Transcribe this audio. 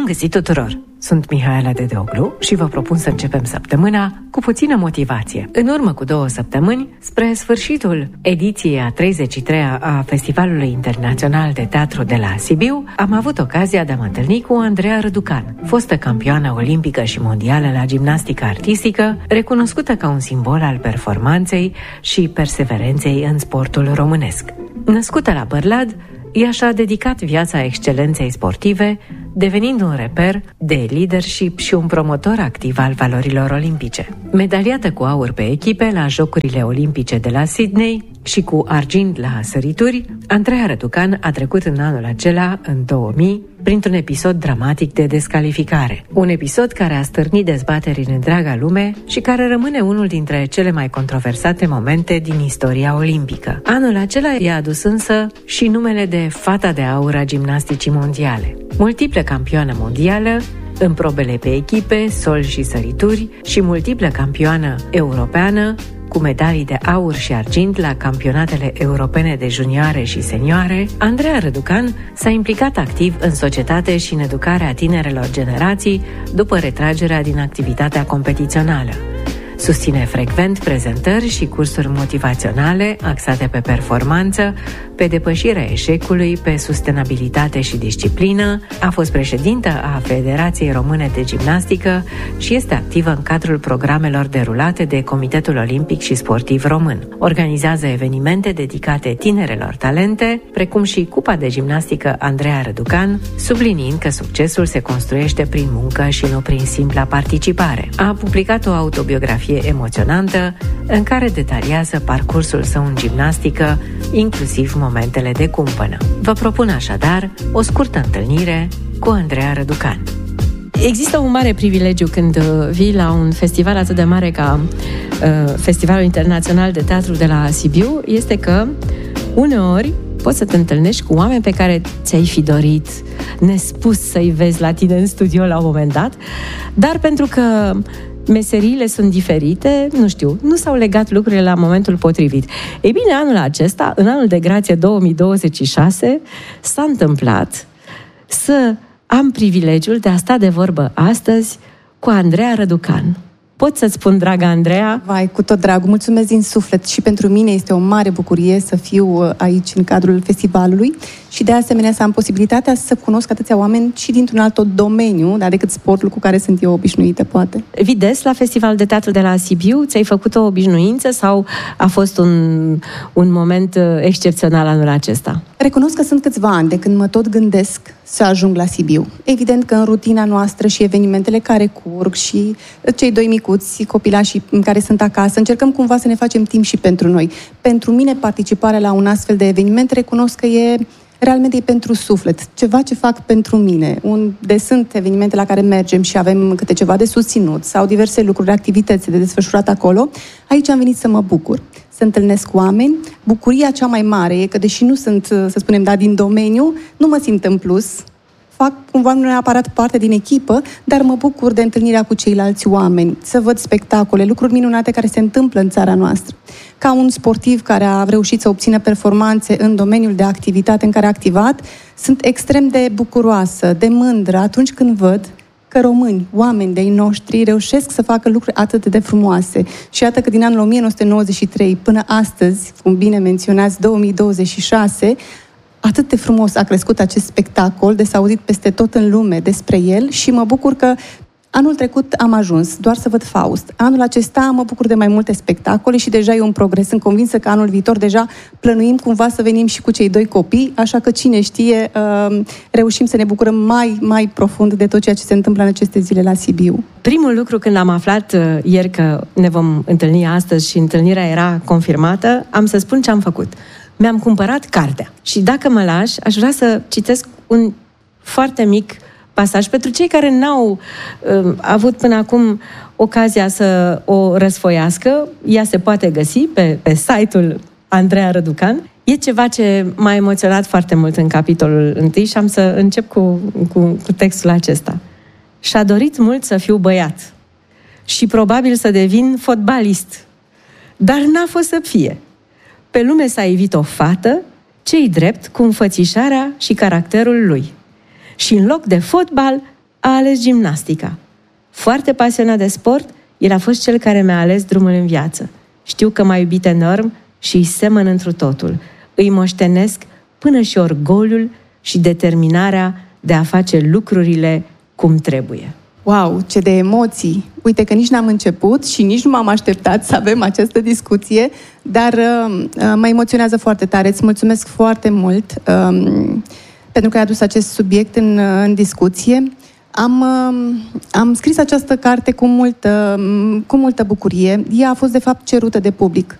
găsit tuturor! Sunt Mihaela Dedeoglu și vă propun să începem săptămâna cu puțină motivație. În urmă cu 2 săptămâni, spre sfârșitul ediției a 33-a a Festivalului Internațional de Teatru de la Sibiu, am avut ocazia de a mă întâlni cu Andreea Răducan, fostă campioană olimpică și mondială la gimnastică artistică, recunoscută ca un simbol al performanței și perseverenței în sportul românesc. Născută la Bărlad, ea și-a dedicat viața excelenței sportive, devenind un reper de leadership și un promotor activ al valorilor olimpice. Medaliată cu aur pe echipe la Jocurile Olimpice de la Sydney și cu argint la sărituri, Andreea Răducan a trecut în anul acela, în 2000, printr-un episod dramatic de descalificare. Un episod care a stârnit dezbateri în întreaga lume și care rămâne unul dintre cele mai controversate momente din istoria olimpică. Anul acela i-a adus însă și numele de Fata de Aur a gimnasticii mondiale. Multiplă campioană mondială în probele pe echipe, sol și sărituri și multiplă campioană europeană cu medalii de aur și argint la campionatele europene de junioare și senioare, Andreea Răducan s-a implicat activ în societate și în educarea tinerelor generații după retragerea din activitatea competițională. Susține frecvent prezentări și cursuri motivaționale axate pe performanță, pe depășirea eșecului, pe sustenabilitate și disciplină, a fost președintă a Federației Române de Gimnastică și este activă în cadrul programelor derulate de Comitetul Olimpic și Sportiv Român. Organizează evenimente dedicate tinerelor talente, precum și Cupa de Gimnastică Andreea Răducan, subliniind că succesul se construiește prin muncă și nu prin simpla participare. A publicat o autobiografie emoționantă în care detaliază parcursul său în gimnastică, inclusiv momentele de cumpănă. Vă propun așadar o scurtă întâlnire cu Andreea Răducan. Există un mare privilegiu când vii la un festival atât de mare ca Festivalul Internațional de Teatru de la Sibiu, este că uneori poți să te întâlnești cu oameni pe care ți-ai fi dorit nespus să-i vezi la tine în studio la un moment dat, dar pentru că meseriile sunt diferite, nu s-au legat lucrurile la momentul potrivit. Ei bine, anul acesta, în anul de grație 2026, s-a întâmplat să am privilegiul de a sta de vorbă astăzi cu Andreea Răducan. Pot să-ți spun, dragă Andreea? Vai, cu tot dragul, mulțumesc din suflet și pentru mine este o mare bucurie să fiu aici în cadrul festivalului și de asemenea să am posibilitatea să cunosc atâția oameni și dintr-un alt domeniu, decât sportul cu care sunt eu obișnuită, poate. Vii des la Festivalul de Teatru de la Sibiu? Ți-ai făcut o obișnuință sau a fost un moment excepțional anul acesta? Recunosc că sunt câțiva ani de când mă tot gândesc să ajung la Sibiu. Evident că în rutina noastră și evenimentele care curg și cei 2 micuți copilași care sunt acasă, încercăm cumva să ne facem timp și pentru noi. Pentru mine, participarea la un astfel de eveniment, recunosc că realmente e pentru suflet, ceva ce fac pentru mine. Unde sunt evenimente la care mergem și avem câte ceva de susținut sau diverse lucruri, activități de desfășurat acolo, aici am venit să mă bucur, să întâlnesc oameni. Bucuria cea mai mare e că, deși nu sunt, să spunem, din domeniu, nu mă simt în plus, fac cumva nu neapărat parte din echipă, dar mă bucur de întâlnirea cu ceilalți oameni, să văd spectacole, lucruri minunate care se întâmplă în țara noastră. Ca un sportiv care a reușit să obțină performanțe în domeniul de activitate în care a activat, sunt extrem de bucuroasă, de mândră atunci când văd că români, oameni de-ai noștri, reușesc să facă lucruri atât de frumoase. Și iată că din anul 1993 până astăzi, cum bine menționați, 2026, atât de frumos a crescut acest spectacol, de s-a auzit peste tot în lume despre el și mă bucur că anul trecut am ajuns doar să văd Faust. Anul acesta mă bucur de mai multe spectacole și deja e un progres. Sunt convinsă că anul viitor deja plănuim cumva să venim și cu cei 2 copii, așa că cine știe, reușim să ne bucurăm mai profund de tot ceea ce se întâmplă în aceste zile la Sibiu. Primul lucru, când am aflat ieri că ne vom întâlni astăzi și întâlnirea era confirmată, am să spun ce am făcut. Mi-am cumpărat cartea și dacă mă lași, aș vrea să citesc un foarte mic pasaj pentru cei care n-au avut până acum ocazia să o răsfoiască. Ea se poate găsi pe site-ul Andreea Răducan. E ceva ce m-a emoționat foarte mult în capitolul 1 și am să încep cu textul acesta. Și-a dorit mult să fiu băiat și probabil să devin fotbalist, dar n-a fost să fie. Pe lume s-a ivit o fată, ce-i drept cu înfățișarea și caracterul lui. Și în loc de fotbal, a ales gimnastica. Foarte pasionat de sport, el a fost cel care mi-a ales drumul în viață. Știu că m-a iubit enorm și îi semăn întru totul. Îi moștenesc până și orgoliul și determinarea de a face lucrurile cum trebuie. Wow, ce de emoții! Uite că nici n-am început și nici nu m-am așteptat să avem această discuție, dar mă emoționează foarte tare. Îți mulțumesc foarte mult pentru că ai adus acest subiect în discuție. Am scris această carte cu multă bucurie. Ea a fost, de fapt, cerută de public.